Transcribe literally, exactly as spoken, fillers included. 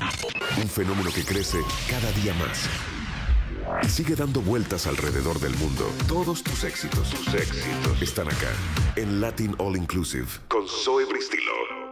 Un fenómeno que crece cada día más. Y sigue dando vueltas alrededor del mundo. Todos tus éxitos, tus éxitos están acá en Latin All Inclusive con Zoe Bristilo.